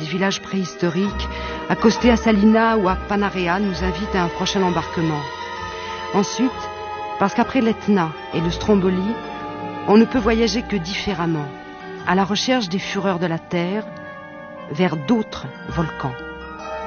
village préhistorique, accoster à Salina ou à Panarea nous invite à un prochain embarquement. Ensuite, parce qu'après l'Etna et le Stromboli, on ne peut voyager que différemment, à la recherche des fureurs de la Terre, vers d'autres volcans.